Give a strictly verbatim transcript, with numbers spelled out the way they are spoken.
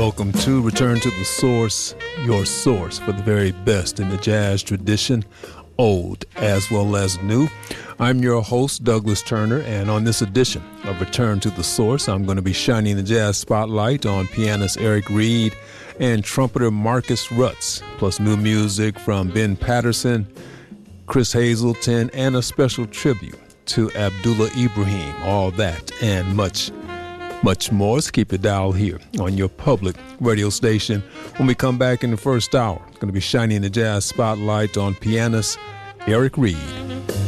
Welcome to Return to the Source, your source for the very best in the jazz tradition, old as well as new. I'm your host, Douglas Turner, and on this edition of Return to the Source, I'm going to be shining the jazz spotlight on pianist Eric Reed and trumpeter Marcus Rutz, plus new music from Ben Patterson, Chris Hazelton, and a special tribute to Abdullah Ibrahim. All that and much Much more. So keep it dialed here on your public radio station. When we come back in the first hour, it's going to be shining the jazz spotlight on pianist Eric Reed.